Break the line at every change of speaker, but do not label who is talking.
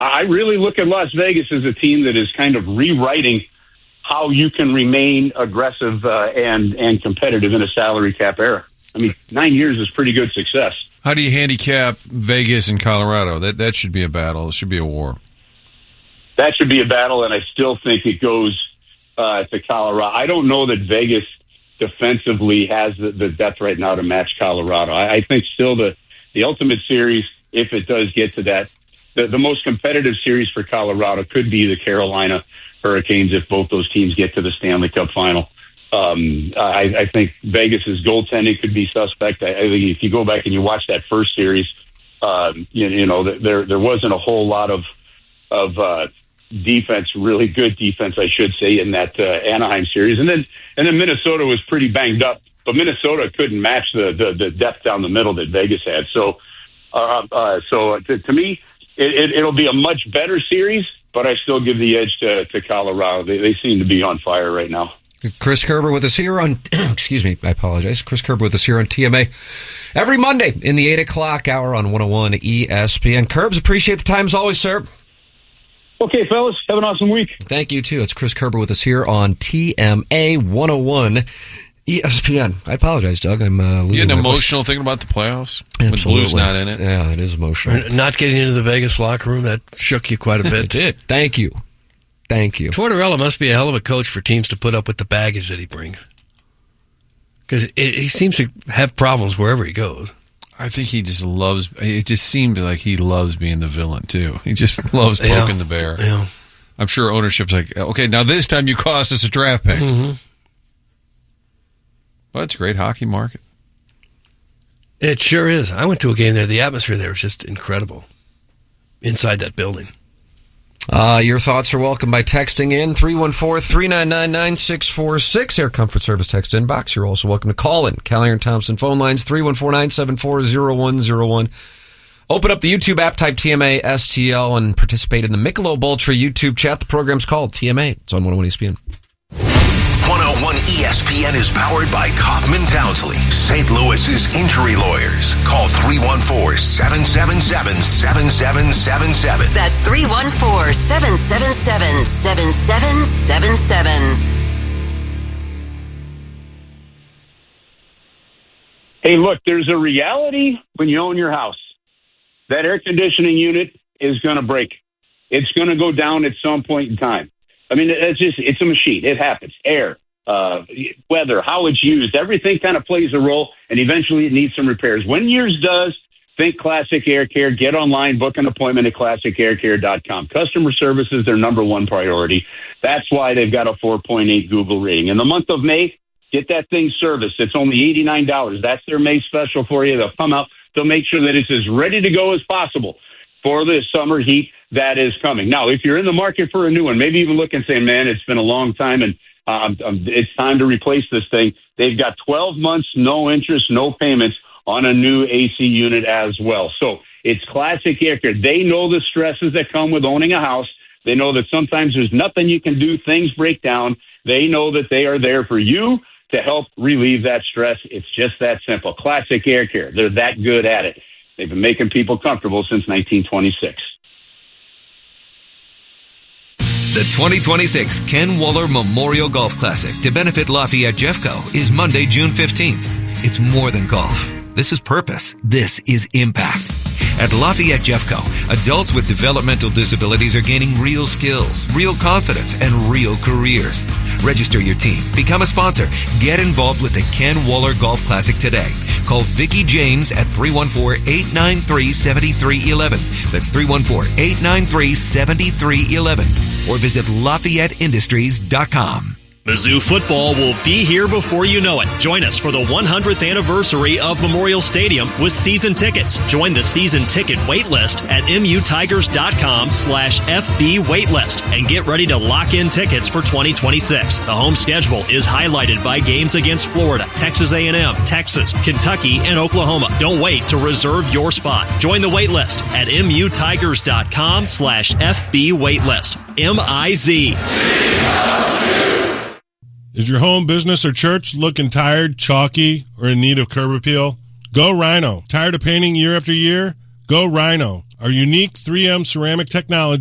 I really look at Las Vegas as a team that is kind of rewriting how you can remain aggressive and competitive in a salary cap era. I mean, 9 years is pretty good success.
How do you handicap Vegas and Colorado? That should be a battle. It should be a war.
That should be a battle, and I still think it goes to Colorado. I don't know that Vegas defensively has the depth right now to match Colorado. I think still the ultimate series, if it does get to that, the most competitive series for Colorado could be the Carolina Hurricanes if both those teams get to the Stanley Cup final. I think Vegas's goaltending could be suspect. I think if you go back and you watch that first series, there wasn't a whole lot of defense, really good defense, I should say, in that Anaheim series. And then Minnesota was pretty banged up, but Minnesota couldn't match the depth down the middle that Vegas had. So to me, it'll be a much better series, but I still give the edge to Colorado. They seem to be on fire right now.
Chris Kerber with us here on, excuse me, I apologize. Chris Kerber with us here on TMA every Monday in the 8 o'clock hour on 101 ESPN. Kerbs, appreciate the time as always, sir.
Okay, fellas, have an awesome week.
Thank you, too. It's Chris Kerber with us here on TMA 101 ESPN. I apologize, Doug. I'm
you getting emotional thinking about the playoffs?
Absolutely.
With Blues not in it?
Yeah, it is emotional.
Not getting into the Vegas locker room, that shook you quite a bit.
It did. Thank you.
Tortorella must be a hell of a coach for teams to put up with the baggage that he brings. Because he seems to have problems wherever he goes.
I think he just loves, it just seems like he loves being the villain, too. He just loves poking the bear.
Yeah.
I'm sure ownership's like, okay, now this time you cost us a draft pick.
Mm-hmm.
Well, it's a great hockey market.
It sure is. I went to a game there. The atmosphere there was just incredible inside that building.
Your thoughts are welcome by texting in 314-399-9646, Air Comfort Service text inbox. You're also welcome to call in. Callahan and Thompson phone lines 314-974-0101. Open up the YouTube app, type TMA STL, and participate in the Michelob Ultra YouTube chat. The program's called TMA. It's on 101 ESPN.
101 ESPN is powered by Kaufman Townsley, St. Louis's injury lawyers. Call 314-777-7777.
That's 314-777-7777.
Hey, look, there's a reality when you own your house. That air conditioning unit is going to break. It's going to go down at some point in time. I mean, it's a machine. It happens. Air, weather, how it's used, everything kind of plays a role, and eventually it needs some repairs. When yours does, think Classic Air Care. Get online, book an appointment at classicaircare.com. Customer service is their number one priority. That's why they've got a 4.8 Google rating. In the month of May, get that thing serviced. It's only $89. That's their May special for you. They'll come out. They'll make sure that it's as ready to go as possible for the summer heat that is coming. Now, if you're in the market for a new one, maybe even look and say, man, it's been a long time and it's time to replace this thing. They've got 12 months, no interest, no payments on a new AC unit as well. So it's Classic Air Care. They know the stresses that come with owning a house. They know that sometimes there's nothing you can do. Things break down. They know that they are there for you to help relieve that stress. It's just that simple. Classic Air Care. They're that good at it. They've been making people comfortable since 1926.
The 2026 Ken Waller Memorial Golf Classic to benefit Lafayette Jeffco is Monday, June 15th. It's more than golf. This is purpose. This is impact. At Lafayette Jeffco, adults with developmental disabilities are gaining real skills, real confidence, and real careers. Register your team. Become a sponsor. Get involved with the Ken Waller Golf Classic today. Call Vicki James at 314-893-7311. That's 314-893-7311. Or visit LafayetteIndustries.com.
Mizzou football will be here before you know it. Join us for the 100th anniversary of Memorial Stadium with season tickets. Join the season ticket waitlist at mutigers.com/FB waitlist and get ready to lock in tickets for 2026. The home schedule is highlighted by games against Florida, Texas A&M, Texas, Kentucky, and Oklahoma. Don't wait to reserve your spot. Join the waitlist at mutigers.com/FB waitlist. MIZ.
Is your home, business, or church looking tired, chalky, or in need of curb appeal? Go Rhino. Tired of painting year after year? Go Rhino. Our unique 3M ceramic technology